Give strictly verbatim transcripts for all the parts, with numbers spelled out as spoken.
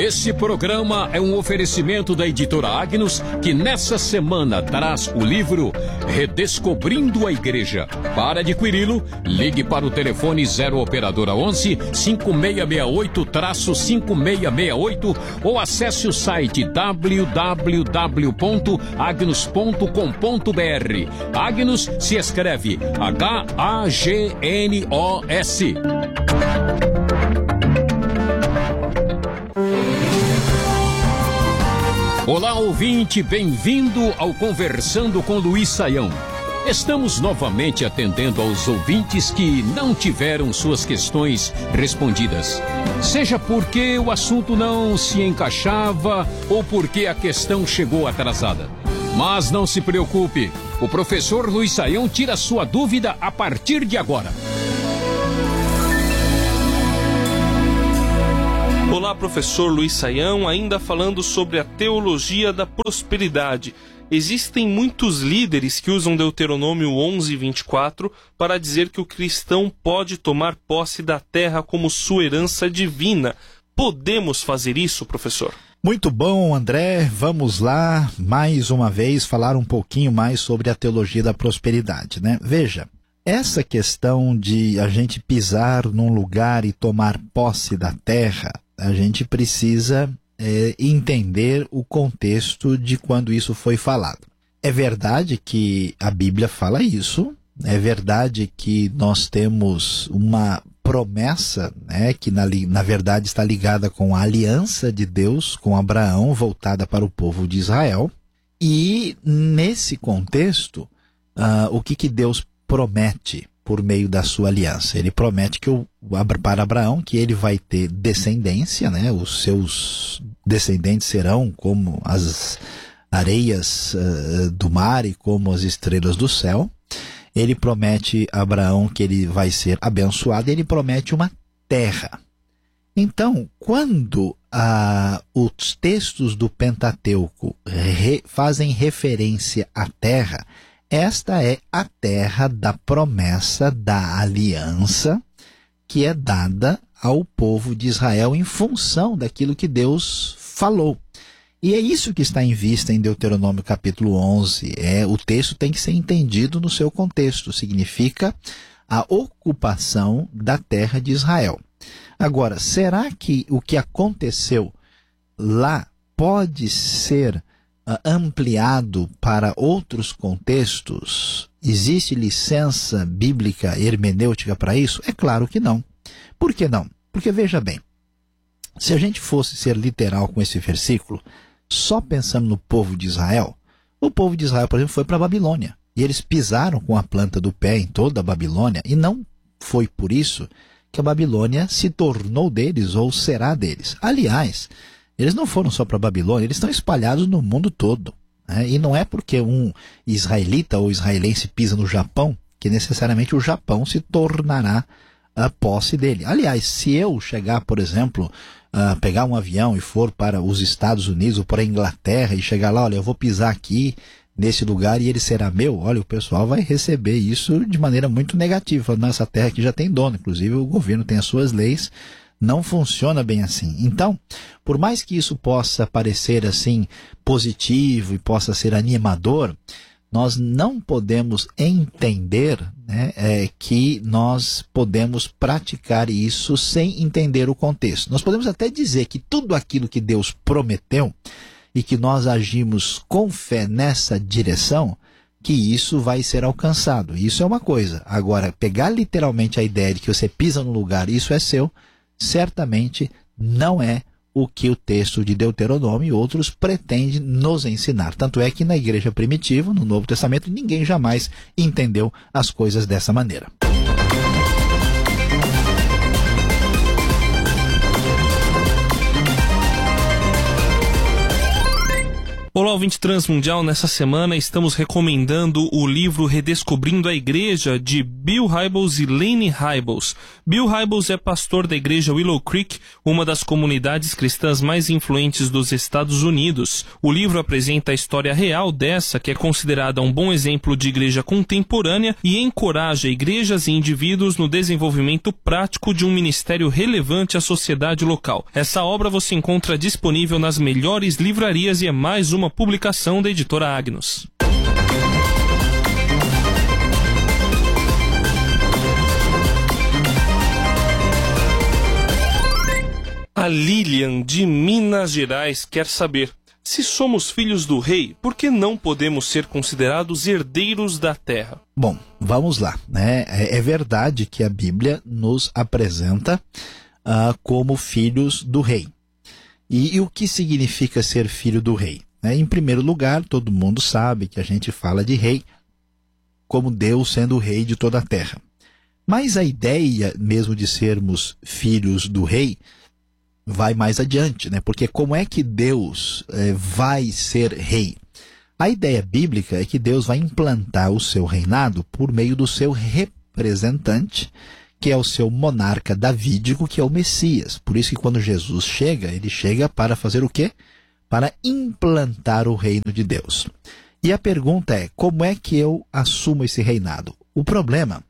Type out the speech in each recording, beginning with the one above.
Esse programa é um oferecimento da editora Agnus, que nessa semana traz o livro Redescobrindo a Igreja. Para adquiri-lo, ligue para o telefone zero operadora onze, cinco seis seis oito, cinco seis seis oito ou acesse o site w w w ponto agnus ponto com ponto b r. Agnus se escreve H A G N O S. Olá, ouvinte, bem-vindo ao Conversando com Luiz Saião. Estamos novamente atendendo aos ouvintes que não tiveram suas questões respondidas. Seja porque o assunto não se encaixava ou porque a questão chegou atrasada. Mas não se preocupe, o professor Luiz Saião tira sua dúvida a partir de agora. Olá, professor Luiz Saião, ainda falando sobre a teologia da prosperidade. Existem muitos líderes que usam Deuteronômio onze, vinte e quatro para dizer que o cristão pode tomar posse da terra como sua herança divina. Podemos fazer isso, professor? Muito bom, André. Vamos lá, mais uma vez, falar um pouquinho mais sobre a teologia da prosperidade, né? Veja, essa questão de a gente pisar num lugar e tomar posse da terra, a gente precisa é, entender o contexto de quando isso foi falado. É verdade que a Bíblia fala isso, é verdade que nós temos uma promessa, né, que na, na verdade está ligada com a aliança de Deus com Abraão, voltada para o povo de Israel. E nesse contexto, uh, o que, que Deus promete por meio da sua aliança? Ele promete que o, para Abraão que ele vai ter descendência, né? Os seus descendentes serão como as areias uh, do mar e como as estrelas do céu. Ele promete a Abraão que ele vai ser abençoado, e ele promete uma terra. Então, quando uh, os textos do Pentateuco re, fazem referência à terra, esta é a terra da promessa, da aliança, que é dada ao povo de Israel em função daquilo que Deus falou. E é isso que está em vista em Deuteronômio capítulo onze. É, o texto tem que ser entendido no seu contexto. Significa a ocupação da terra de Israel. Agora, será que o que aconteceu lá pode ser uh, ampliado para outros contextos? Existe licença bíblica hermenêutica para isso? É claro que não. Por que não? Porque, veja bem, se a gente fosse ser literal com esse versículo, só pensando no povo de Israel, o povo de Israel, por exemplo, foi para a Babilônia. E eles pisaram com a planta do pé em toda a Babilônia, e não foi por isso que a Babilônia se tornou deles ou será deles. Aliás, eles não foram só para a Babilônia, eles estão espalhados no mundo todo. Né? E não é porque um israelita ou israelense pisa no Japão que necessariamente o Japão se tornará a posse dele. Aliás, se eu chegar, por exemplo, a pegar um avião e for para os Estados Unidos ou para a Inglaterra e chegar lá, olha, eu vou pisar aqui nesse lugar e ele será meu, olha, o pessoal vai receber isso de maneira muito negativa, falando, essa terra aqui já tem dono, inclusive o governo tem as suas leis, não funciona bem assim. Então, por mais que isso possa parecer assim positivo e possa ser animador, nós não podemos entender, né, é, que nós podemos praticar isso sem entender o contexto. Nós podemos até dizer que tudo aquilo que Deus prometeu e que nós agimos com fé nessa direção, que isso vai ser alcançado. Isso é uma coisa. Agora, pegar literalmente a ideia de que você pisa no lugar e isso é seu, certamente não é o que o texto de Deuteronômio e outros pretende nos ensinar. Tanto é que na igreja primitiva, no Novo Testamento, ninguém jamais entendeu as coisas dessa maneira. Olá, Olá, ouvinte Transmundial. Nessa semana estamos recomendando o livro Redescobrindo a Igreja, de Bill Hybels e Lane Hybels. Bill Hybels é pastor da igreja Willow Creek, uma das comunidades cristãs mais influentes dos Estados Unidos. O livro apresenta a história real dessa, que é considerada um bom exemplo de igreja contemporânea, e encoraja igrejas e indivíduos no desenvolvimento prático de um ministério relevante à sociedade local. Essa obra você encontra disponível nas melhores livrarias e é mais uma publicação da editora Agnus. A Lilian, de Minas Gerais, quer saber: se somos filhos do rei, por que não podemos ser considerados herdeiros da terra? Bom, vamos lá, né? É verdade que a Bíblia nos apresenta uh, como filhos do rei. E, e o que significa ser filho do rei? É, em primeiro lugar, todo mundo sabe que a gente fala de rei como Deus sendo o rei de toda a terra. Mas a ideia mesmo de sermos filhos do rei vai mais adiante, né? Porque como é que Deus é, vai ser rei? A ideia bíblica é que Deus vai implantar o seu reinado por meio do seu representante, que é o seu monarca davídico, que é o Messias. Por isso que quando Jesus chega, ele chega para fazer o quê? Para implantar o reino de Deus. E a pergunta é, como é que eu assumo esse reinado? O problema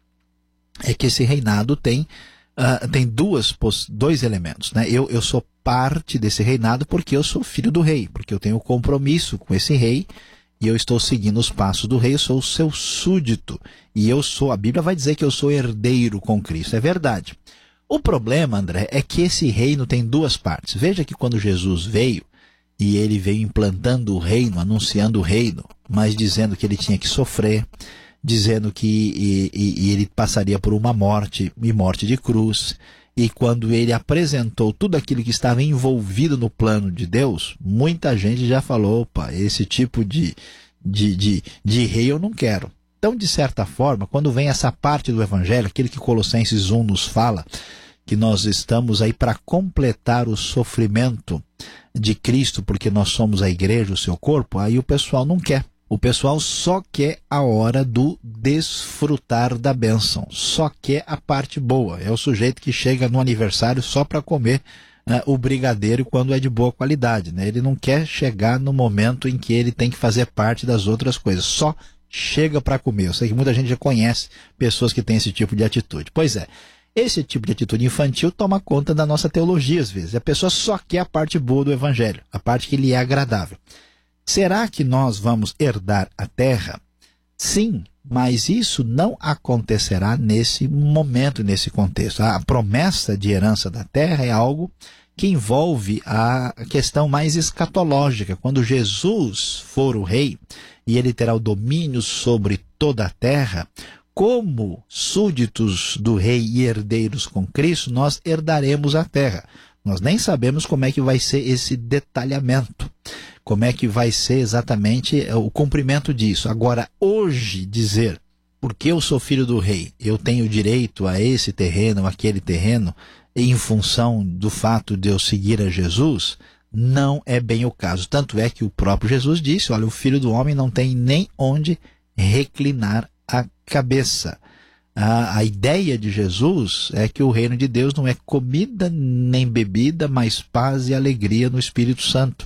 é que esse reinado tem, uh, tem duas, dois elementos, né? Eu, eu sou parte desse reinado porque eu sou filho do rei, porque eu tenho compromisso com esse rei e eu estou seguindo os passos do rei, eu sou o seu súdito. E eu sou, a Bíblia vai dizer que eu sou herdeiro com Cristo, é verdade. O problema, André, é que esse reino tem duas partes. Veja que quando Jesus veio, e ele veio implantando o reino, anunciando o reino, mas dizendo que ele tinha que sofrer, dizendo que e, e, e ele passaria por uma morte, e morte de cruz. E quando ele apresentou tudo aquilo que estava envolvido no plano de Deus, muita gente já falou, opa, esse tipo de, de, de, de rei eu não quero. Então, de certa forma, quando vem essa parte do Evangelho, aquele que Colossenses um nos fala, que nós estamos aí para completar o sofrimento de Cristo, porque nós somos a igreja, o seu corpo, aí o pessoal não quer. O pessoal só quer a hora do desfrutar da bênção, só quer a parte boa. É o sujeito que chega no aniversário só para comer, né, o brigadeiro quando é de boa qualidade, né? Ele não quer chegar no momento em que ele tem que fazer parte das outras coisas, só chega para comer. Eu sei que muita gente já conhece pessoas que têm esse tipo de atitude. Pois é. Esse tipo de atitude infantil toma conta da nossa teologia às vezes. A pessoa só quer a parte boa do Evangelho, a parte que lhe é agradável. Será que nós vamos herdar a terra? Sim, mas isso não acontecerá nesse momento, nesse contexto. A promessa de herança da terra é algo que envolve a questão mais escatológica. Quando Jesus for o rei e ele terá o domínio sobre toda a terra, como súditos do rei e herdeiros com Cristo, nós herdaremos a terra. Nós nem sabemos como é que vai ser esse detalhamento, como é que vai ser exatamente o cumprimento disso. Agora, hoje, dizer, porque eu sou filho do rei, eu tenho direito a esse terreno, aquele terreno, em função do fato de eu seguir a Jesus, não é bem o caso. Tanto é que o próprio Jesus disse, olha, o filho do homem não tem nem onde reclinar a cabeça. A, a ideia de Jesus é que o reino de Deus não é comida nem bebida, mas paz e alegria no Espírito Santo.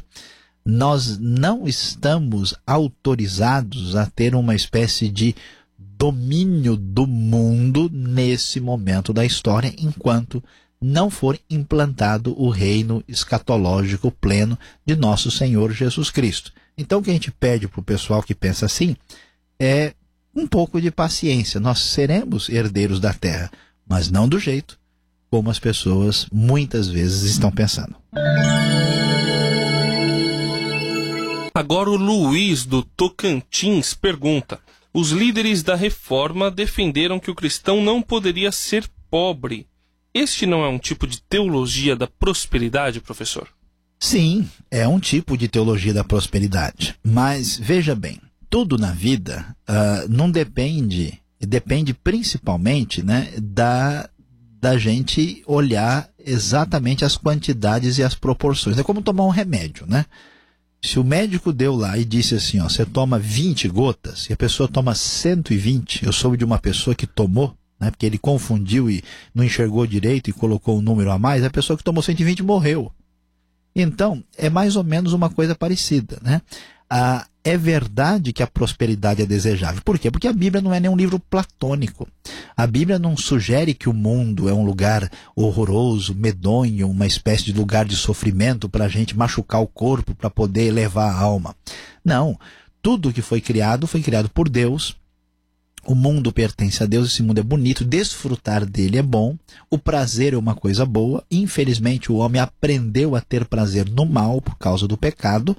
Nós não estamos autorizados a ter uma espécie de domínio do mundo nesse momento da história, enquanto não for implantado o reino escatológico pleno de nosso Senhor Jesus Cristo. Então o que a gente pede para o pessoal que pensa assim é um pouco de paciência. Nós seremos herdeiros da terra, mas não do jeito como as pessoas muitas vezes estão pensando. Agora o Luiz, do Tocantins, pergunta: os líderes da Reforma defenderam que o cristão não poderia ser pobre. Este não é um tipo de teologia da prosperidade, professor? Sim, é um tipo de teologia da prosperidade. Mas, veja bem, tudo na vida uh, não depende, depende principalmente, né, da, da gente olhar exatamente as quantidades e as proporções. É como tomar um remédio, né? Se o médico deu lá e disse assim, ó, você toma vinte gotas e a pessoa toma cento e vinte, eu soube de uma pessoa que tomou, né, porque ele confundiu e não enxergou direito e colocou um número a mais, a pessoa que tomou cento e vinte morreu. Então, é mais ou menos uma coisa parecida, né? Ah, é verdade que a prosperidade é desejável. Por quê? Porque a Bíblia não é nenhum livro platônico. A Bíblia não sugere que o mundo é um lugar horroroso, medonho, uma espécie de lugar de sofrimento para a gente machucar o corpo, para poder elevar a alma. Não. Tudo que foi criado, foi criado por Deus. O mundo pertence a Deus, esse mundo é bonito, desfrutar dele é bom, o prazer é uma coisa boa. Infelizmente, o homem aprendeu a ter prazer no mal por causa do pecado,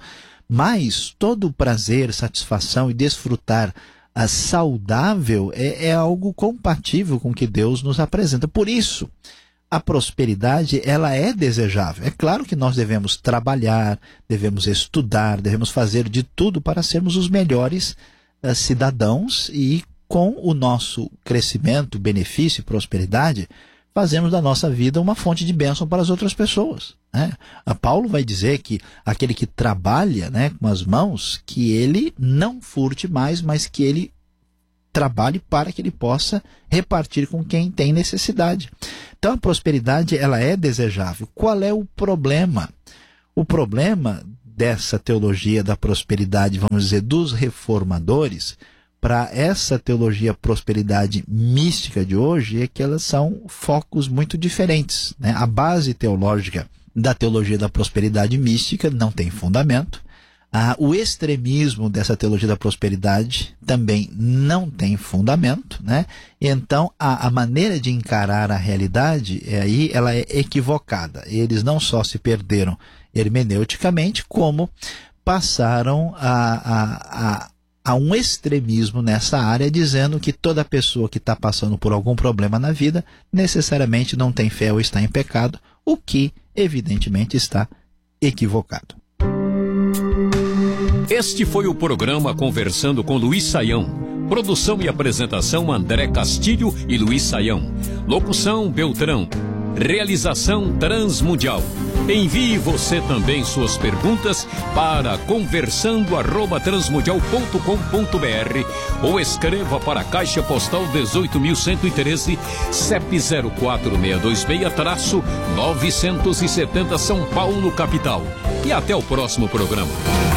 mas todo prazer, satisfação e desfrutar a saudável é, é algo compatível com o que Deus nos apresenta. Por isso, a prosperidade ela é desejável. É claro que nós devemos trabalhar, devemos estudar, devemos fazer de tudo para sermos os melhores uh, cidadãos e com o nosso crescimento, benefício e prosperidade, fazemos da nossa vida uma fonte de bênção para as outras pessoas, né? A Paulo vai dizer que aquele que trabalha, né, com as mãos, que ele não furte mais, mas que ele trabalhe para que ele possa repartir com quem tem necessidade. Então a prosperidade ela é desejável. Qual é o problema? O problema dessa teologia da prosperidade, vamos dizer, dos reformadores, para essa teologia prosperidade mística de hoje é que elas são focos muito diferentes, né? A base teológica da teologia da prosperidade mística não tem fundamento. Ah, o extremismo dessa teologia da prosperidade também não tem fundamento, né? Então a, a maneira de encarar a realidade é aí ela é equivocada. Eles não só se perderam hermeneuticamente, como passaram a, a, a Há um extremismo nessa área dizendo que toda pessoa que está passando por algum problema na vida necessariamente não tem fé ou está em pecado, o que evidentemente está equivocado. Este foi o programa Conversando com Luiz Saião. Produção e apresentação André Castilho e Luiz Saião. Locução Beltrão. Realização Transmundial. Envie você também suas perguntas para conversando arroba transmundial ponto com ponto br ou escreva para a Caixa Postal dezoito mil cento e treze, C E P zero quatro seis dois seis, novecentos e setenta São Paulo, capital. E até o próximo programa.